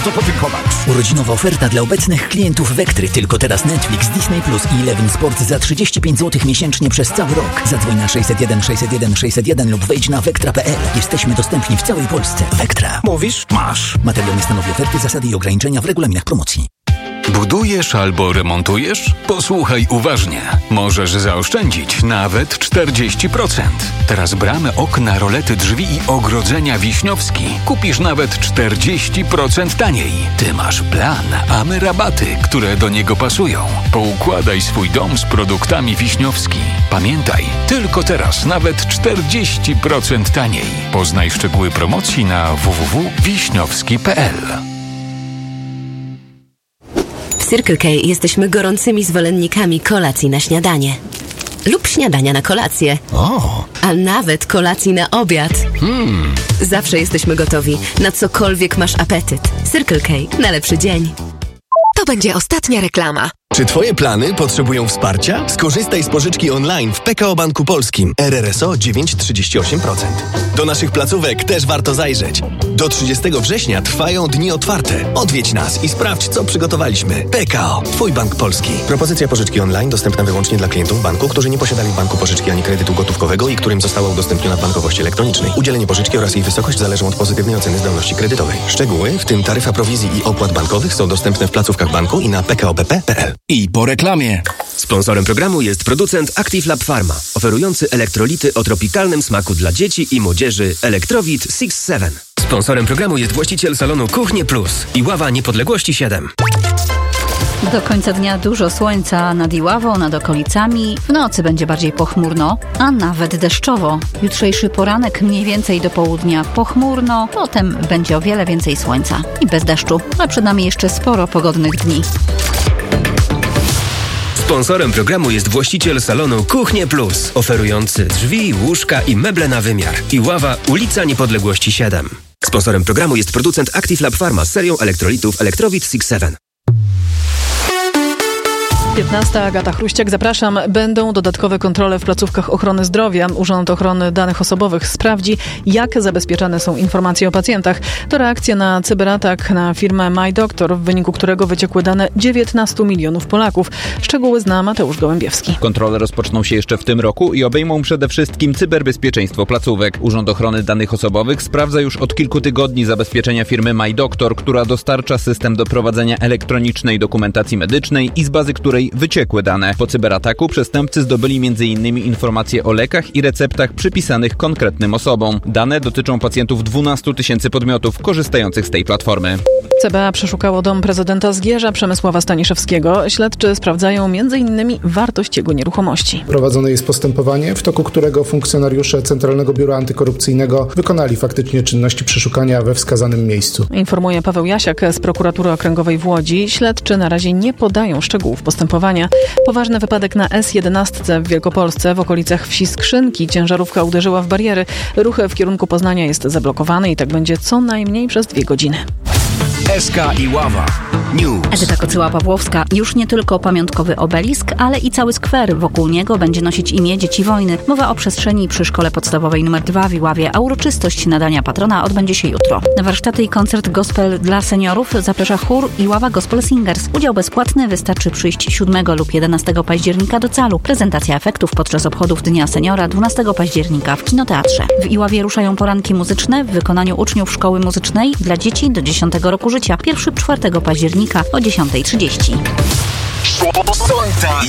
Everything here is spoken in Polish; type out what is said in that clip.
Co podziękować. Urodzinowa oferta dla obecnych klientów Wektry. Tylko teraz Netflix, Disney Plus i Eleven Sport za 35 zł miesięcznie przez cały rok. Zadzwoń na 601 601 601 lub wejdź na wektra.pl. Jesteśmy dostępni w całej Polsce. Wektra. Mówisz? Masz. Materiał nie stanowi oferty, zasady i ograniczenia w regulaminach promocji. Budujesz albo remontujesz? Posłuchaj uważnie. Możesz zaoszczędzić nawet 40%. Teraz bramy, okna, rolety, drzwi i ogrodzenia Wiśniowski kupisz nawet 40% taniej. Ty masz plan, a my rabaty, które do niego pasują. Poukładaj swój dom z produktami Wiśniowski. Pamiętaj, tylko teraz nawet 40% taniej. Poznaj szczegóły promocji na www.wiśniowski.pl. W Circle K jesteśmy gorącymi zwolennikami kolacji na śniadanie. Lub śniadania na kolację. A nawet kolacji na obiad. Zawsze jesteśmy gotowi na cokolwiek masz apetyt. Circle K. Na lepszy dzień. To będzie ostatnia reklama. Czy Twoje plany potrzebują wsparcia? Skorzystaj z pożyczki online w PKO Banku Polskim. RRSO 9,38%. Do naszych placówek też warto zajrzeć. Do 30 września trwają dni otwarte. Odwiedź nas i sprawdź, co przygotowaliśmy. PKO. Twój Bank Polski. Propozycja pożyczki online dostępna wyłącznie dla klientów banku, którzy nie posiadali w banku pożyczki ani kredytu gotówkowego i którym została udostępniona w bankowości elektronicznej. Udzielenie pożyczki oraz jej wysokość zależą od pozytywnej oceny zdolności kredytowej. Szczegóły, w tym taryfa prowizji i opłat bankowych, są dostępne w placówkach banku i na pkopp.pl. I po reklamie. Sponsorem programu jest producent Active Lab Pharma, oferujący elektrolity o tropikalnym smaku dla dzieci i młodzieży Electrowit 6-7. Sponsorem programu jest właściciel salonu Kuchnie Plus i Ława Niepodległości 7. Do końca dnia dużo słońca nad Iławą, nad okolicami. W nocy będzie bardziej pochmurno, a nawet deszczowo. Jutrzejszy poranek mniej więcej do południa pochmurno, potem będzie o wiele więcej słońca i bez deszczu, a przed nami jeszcze sporo pogodnych dni. Sponsorem programu jest właściciel salonu Kuchnie Plus, oferujący drzwi, łóżka i meble na wymiar. Iława, ulica Niepodległości 7. Sponsorem programu jest producent Active Lab Pharma z serią elektrolitów Electrowit 6-7. 15. Agata Chruściak, zapraszam. Będą dodatkowe kontrole w placówkach ochrony zdrowia. Urząd Ochrony Danych Osobowych sprawdzi, jak zabezpieczane są informacje o pacjentach. To reakcja na cyberatak na firmę MyDoctor, w wyniku którego wyciekły dane 19 milionów Polaków. Szczegóły zna Mateusz Gołębiewski. Kontrole rozpoczną się jeszcze w tym roku i obejmą przede wszystkim cyberbezpieczeństwo placówek. Urząd Ochrony Danych Osobowych sprawdza już od kilku tygodni zabezpieczenia firmy MyDoctor, która dostarcza system do prowadzenia elektronicznej dokumentacji medycznej i z bazy której wyciekły dane. Po cyberataku przestępcy zdobyli m.in. informacje o lekach i receptach przypisanych konkretnym osobom. Dane dotyczą pacjentów 12 000 podmiotów korzystających z tej platformy. CBA przeszukało dom prezydenta Zgierza Przemysława Staniszewskiego. Śledczy sprawdzają m.in. wartość jego nieruchomości. Prowadzone jest postępowanie, w toku którego funkcjonariusze Centralnego Biura Antykorupcyjnego wykonali faktycznie czynności przeszukania we wskazanym miejscu. Informuje Paweł Jasiak z Prokuratury Okręgowej w Łodzi. Śledczy na razie nie podają szczegółów postępowania. Poważny wypadek na S11 w Wielkopolsce w okolicach wsi Skrzynki. Ciężarówka uderzyła w bariery. Ruch w kierunku Poznania jest zablokowany i tak będzie co najmniej przez 2 godziny. SK Iława News. Edyta Kocyła-Pawłowska. Już nie tylko pamiątkowy obelisk, ale i cały skwer wokół niego będzie nosić imię Dzieci Wojny. Mowa o przestrzeni przy Szkole Podstawowej nr 2 w Iławie, a uroczystość nadania patrona odbędzie się jutro. Na warsztaty i koncert gospel dla seniorów zaprasza chór Iława Gospel Singers. Udział bezpłatny, wystarczy przyjść 7 lub 11 października do Calu. Prezentacja efektów podczas obchodów Dnia Seniora 12 października w Kinoteatrze. W Iławie ruszają poranki muzyczne w wykonaniu uczniów Szkoły Muzycznej dla dzieci do 10 roku życia. 1-4 października o 10:30.